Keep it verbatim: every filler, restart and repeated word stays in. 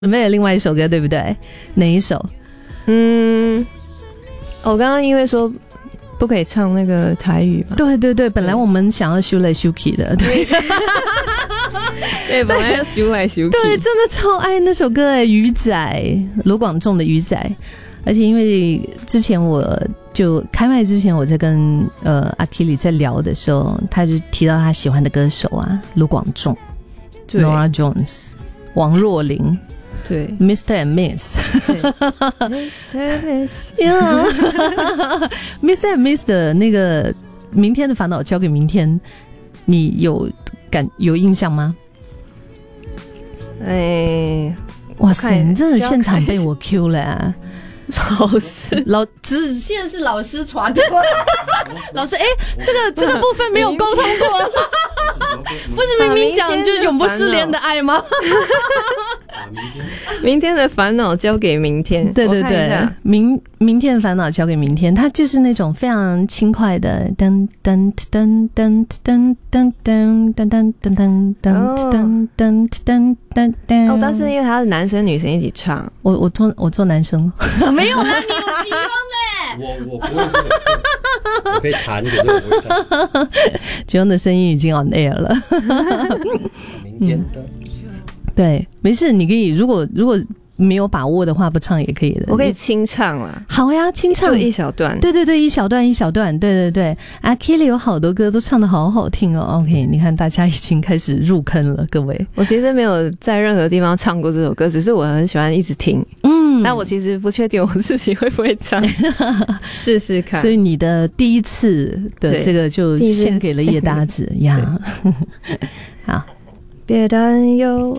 准备了另外一首歌，对不对？哪一首？ 嗯，我刚刚因为说不可以唱那个台语嘛， 对对对，本来我们想要修来修去的，对， 对，本来要修来修去， 对，真的超爱那首歌哎，鱼仔，卢广仲的鱼仔，而且因为之前我就开麦之前我在跟呃阿 Kili 在聊的时候，他就提到他喜欢的歌手啊，卢广仲、Norah Jones、王若琳。 对 ，Mister and Miss，Mister and Miss，Yeah，Mister and Miss 的那个明天的烦恼交给明天，你有感有印象吗？ 哎， 哇塞，你真的现场被我 Q 了啊！ 老师， 老只现在是老师传的，老师，哎、欸，这个这个部分没有沟通过，不是明明讲就是永不失联的爱吗？ 明天的烦恼交给明天， 对对对，明明天的烦恼交给明天，它就是那种非常轻快的噔噔噔噔噔噔噔噔噔噔噔噔噔噔噔噔。 哦，但是因为他是男生女生一起唱， 我我做我做男生，没有啦，你有提供嘞。 我我不会，我可以弹，可是我不会唱。 菊庸的声音已经 on air 了。 明天的。 对，没事，你可以如果如果没有把握的话，不唱也可以的。 我可以清唱啦。 好呀，清唱就一小段。 对对对，一小段一小段，对对对。阿 Kili 有好多歌都唱得好好听哦。OK， 你看大家已经开始入坑了，各位。 我其实没有在任何地方唱过这首歌，只是我很喜欢一直听。嗯，但我其实不确定我自己会不会唱，试试看。 所以你的第一次的这个就献给了叶搭子呀。好。 别担忧，